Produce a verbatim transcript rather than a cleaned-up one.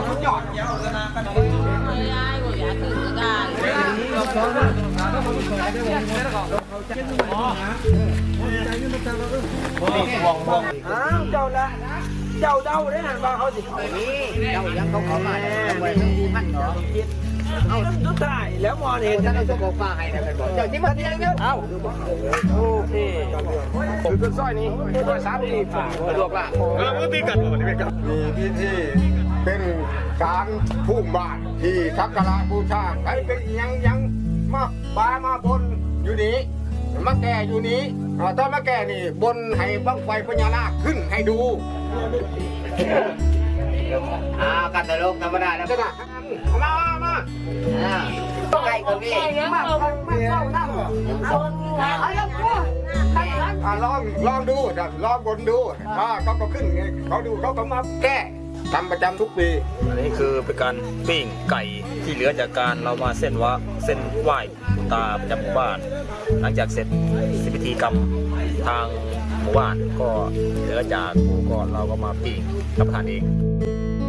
หยอดเยอะเลยนะกันเลยไม่ได้กูอยากถึงก็ได้เราซ้อมนะถ้าเขาไม่เคยได้วงเงินแล้วก็เขาจะให้มันมาใจนี่มันจะเราเออวงวงอ้าวเจ้าละเจ้าเดาได้หันว่าเขาสิเขานี่เจ้ายังเขาขอมาทำไมต้องดูพันเนาะเอาสุดท้ายแล้วมอเห็นท่านเอาสกปรกให้นะเป็นบอกเจ้าที่มาเที่ยงเนี่ยเอาโอเคคือต้นสร้อยนี้ต้นสามนี่ฝากสะดวกละเออตีกันหมดเลยกันมีพิธีเป็นการพุ่มบ้านที่สักการะบูชาใครเป็นยังยังมาบามาบนอยู่นี้มาแก่อยู่นี้ตอนมาแก่นี่บนให้บังไฟพญานาคขึ้นให้ดูอ่ากันตลกธรรมดาแล้วก็มามามาอ่าต้องไก่กับพี่มามาเข้านั่งเอาลองลองดูลองบนดูถ้าเขาก็ขึ้นเขาดูเขาก็มาแก้ทำประจำทุกปีอันนี้คือเป็นการปิ้งไก่ที่เหลือจากการเรามาเส้นว่าเส้นไหว้คุณตาประจำหมู่บ้านหลังจากเสร็จพิธีกรรมทางหมู่บ้านก็เหลือจากกูก็เราก็มาปิ้งรับประทานเอง